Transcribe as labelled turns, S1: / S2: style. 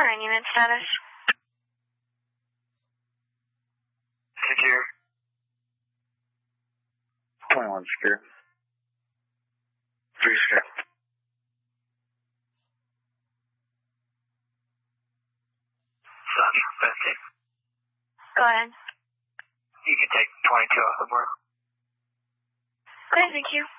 S1: 9 unit status.
S2: Secure.
S3: 21 secure. 3 secure.
S2: Central 50.
S1: Go ahead.
S2: You can take 22 off the board.
S1: Okay, thank you.